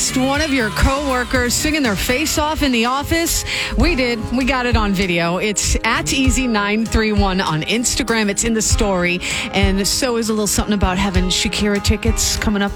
lost one of your coworkers singing their face off in the office? We did. We got it on video. It's at Easy931 on Instagram. It's in the story. And so is a little something about having Shakira tickets coming up